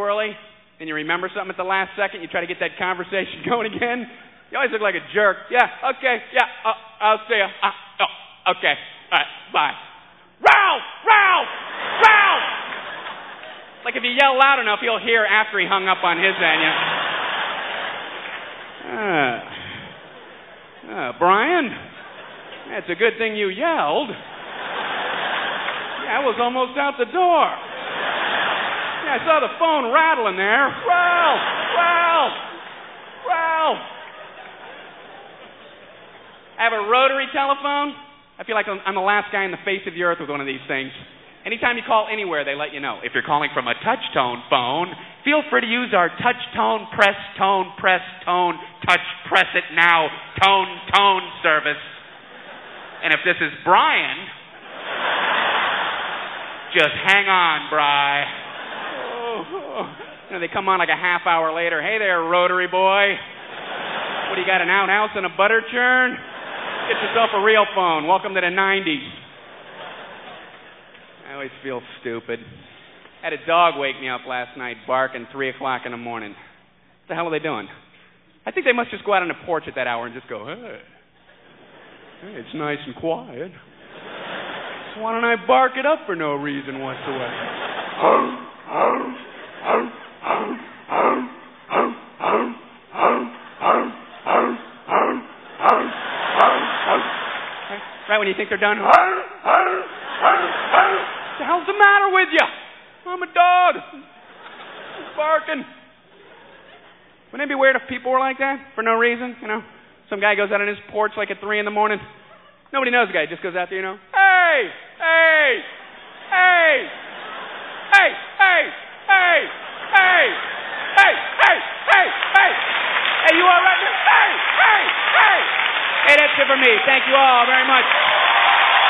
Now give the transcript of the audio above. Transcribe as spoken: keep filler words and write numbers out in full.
squirrely, and you remember something at the last second, you try to get that conversation going again. You always look like a jerk. Yeah, okay, yeah, uh, I'll see ya. Uh, oh, okay, all right, bye. Ralph! Ralph! Ralph! Like if you yell loud enough, he'll hear after he hung up on his end. You know? uh, uh, Brian? It's a good thing you yelled. Yeah, I was almost out the door. Yeah, I saw the phone rattling there. Ralph! Ralph! Ralph! I have a rotary telephone. I feel like I'm the last guy on the face of the earth with one of these things. Anytime you call anywhere, they let you know. If you're calling from a touch tone phone, feel free to use our touch tone, press tone, press tone, touch, press it now, tone, tone service. And if this is Brian, just hang on, Bri. Oh, oh. You know, they come on like a half hour later. Hey there, rotary boy. What, do you got, an outhouse and a butter churn? Get yourself a real phone. Welcome to the nineties. I always feel stupid. I had a dog wake me up last night barking three o'clock in the morning. What the hell are they doing? I think they must just go out on the porch at that hour and just go, hey, hey it's nice and quiet. So why don't I bark it up for no reason whatsoever? Right when you think they're done. What the hell's the matter with you? I'm a dog. I'm barking. Wouldn't it be weird if people were like that for no reason? You know, some guy goes out on his porch like at three in the morning. Nobody knows the guy. He just goes out there, you know. Hey, hey, hey, hey, hey, hey, hey, hey, hey, hey, hey. Hey, you all right? Hey, hey, hey. Hey, that's it for me. Thank you all very much.